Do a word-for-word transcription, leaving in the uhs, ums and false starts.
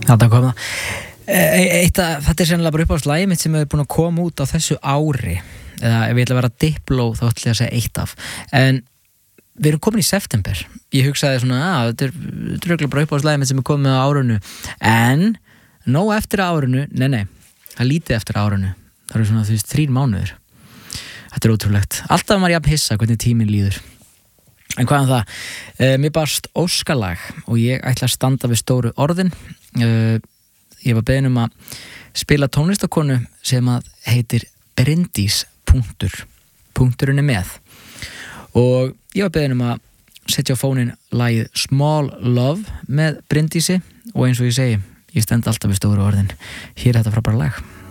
Þetta kom það. Eitt að, þetta er sennilega bara uppáhaldsslagið mitt sem hefur búin að koma út á þessu ári. Eða ef ég ætla að vera Diplo þá ætla ég að segja eitt af. En við erum komin í september. Ég hugsaði svona, að þetta er, þetta er bara uppáhaldsslagið mitt sem er komið á árinu. En, nóg eftir árinu, nei nei, það lítið eftir árinu. Það eru svona, þú veist, þrír mánuðir. Þetta er ótrúlegt. Alltaf maður jafn hissa hvernig tíminn líður. En hvað um það? Uh, mér barst óskalag og ég ætla að standa við stóru orðin. Uh, ég var beðin um að spila tónlistakonu sem að heitir Bryndís punktur. Punkturinn er með. Og ég var beðin um að setja á fónin lagið Small Love með Bryndísi og eins og ég segi, ég stend alltaf við stóru orðin. Hér er þetta frábæra lag.